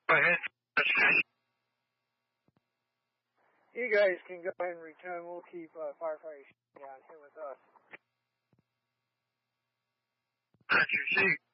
Go ahead. You guys can go ahead and return. We'll keep firefighting down here with us. That's your seat.